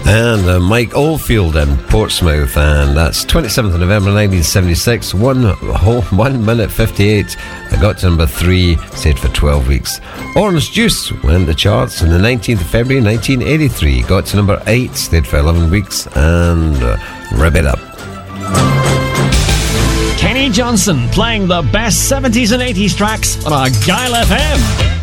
And Mike Oldfield in Portsmouth, and that's 27th of November 1976, 1 minute 58. I got to number 3, stayed for 12 weeks. Orange Juice went the charts on the 19th of February 1983, got to number 8, stayed for 11 weeks, and Rip It Up. Kenny Johnson playing the best 70s and 80s tracks on Argyle FM.